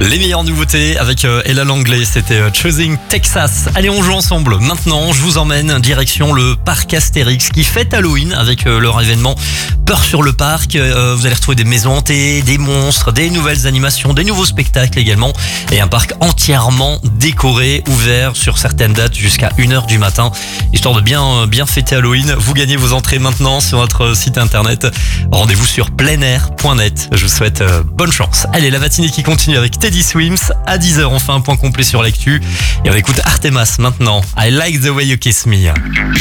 Les meilleures nouveautés avec Ella Langlais, c'était Choosing Texas. Allez, on joue ensemble. Maintenant, je vous emmène direction le parc Astérix qui fête Halloween avec leur événement Peur sur le parc. Vous allez retrouver des maisons hantées, des monstres, des nouvelles animations, des nouveaux spectacles également. Et un parc entièrement décoré, ouvert sur certaines dates jusqu'à 1h du matin. Histoire de bien fêter Halloween. Vous gagnez vos entrées maintenant sur notre site internet. Rendez-vous sur pleinair.net. Je vous souhaite bonne chance. Allez, la matinée qui continue avec Teddy Swims. À 10h, on fait un point complet sur l'actu. Et on écoute Artemas maintenant. I like the way you kiss me.